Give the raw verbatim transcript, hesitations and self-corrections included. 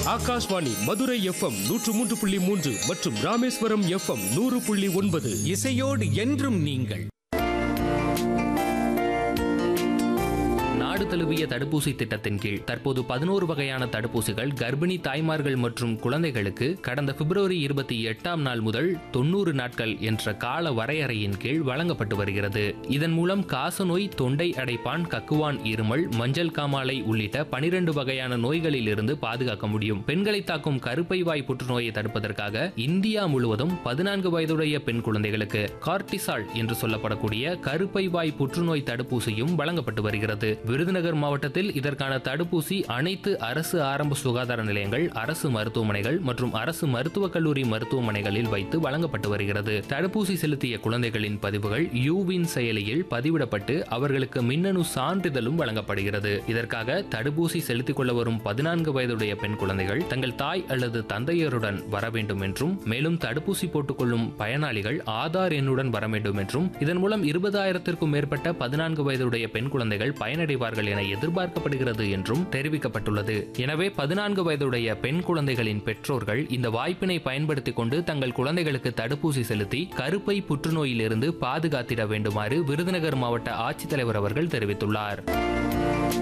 Akashvani Madurai FM நூற்று மூன்று புள்ளி மூன்று மற்றும் ராமேஸ்வரம் எஃப்எம் நூறு புள்ளி ஒன்பது. இசையோடு என்றும் நீங்கள். நாடு தழுவிய தடுப்பூசி திட்டத்தின் கீழ் தற்போது பதினோரு வகையான தடுப்பூசிகள் கர்ப்பிணி தாய்மார்கள் மற்றும் குழந்தைகளுக்கு கடந்த பிப்ரவரி இருபத்தி எட்டாம் நாள் முதல் தொண்ணூறு நாட்கள் என்ற கால வரையறையின் கீழ் வழங்கப்பட்டு வருகிறது. இதன் மூலம் காசநோய், தொண்டை அடைப்பான், கக்குவான் இருமல், மஞ்சள் காமாலை உள்ளிட்ட பனிரெண்டு வகையான நோய்களில் இருந்து பாதுகாக்க முடியும். பெண்களை தாக்கும் கருப்பை வாய் புற்றுநோயை தடுப்பதற்காக இந்தியா முழுவதும் பதினான்கு வயதுடைய பெண் குழந்தைகளுக்கு கார்டிசால் என்று சொல்லப்படக்கூடிய கருப்பை வாய் புற்றுநோய் தடுப்பூசியும் வழங்கப்பட்டு வருகிறது. விருதுநகர் மாவட்டத்தில் இதற்கான தடுப்பூசி அனைத்து அரசு ஆரம்ப சுகாதார நிலையங்கள், அரசு மருத்துவமனைகள் மற்றும் அரசு மருத்துவக் கல்லூரி மருத்துவமனைகளில் வைத்து வழங்கப்பட்டு வருகிறது. தடுப்பூசி செலுத்திய குழந்தைகளின் பதிவுகள் யூவின் செயலியில் பதிவிடப்பட்டு அவர்களுக்கு மின்னணு சான்றிதழும் வழங்கப்படுகிறது. இதற்காக தடுப்பூசி செலுத்திக் கொள்ள வரும் பதினான்கு வயதுடைய பெண் குழந்தைகள் தங்கள் தாய் அல்லது தந்தையருடன் வர வேண்டும் என்றும், மேலும் தடுப்பூசி போட்டுக் கொள்ளும் பயனாளிகள் ஆதார் எண்ணுடன் வர வேண்டும் என்றும், இதன் மூலம் இருபதாயிரத்திற்கும் மேற்பட்ட பதினான்கு வயதுடைய பெண் குழந்தைகள் பயனடைவார்கள் என எதிர்பார்க்கப்படுகிறது என்றும் தெரிவிக்கப்பட்டுள்ளது. எனவே பதினான்கு வயதுடைய பெண் குழந்தைகளின் பெற்றோர்கள் இந்த வாய்ப்பினை பயன்படுத்திக் கொண்டு தங்கள் குழந்தைகளுக்கு தடுப்பூசி செலுத்தி கருப்பை புற்றுநோயிலிருந்து பாதுகாத்திட வேண்டுமாறு விருதுநகர் மாவட்ட ஆட்சித்தலைவர் அவர்கள் தெரிவித்துள்ளார்.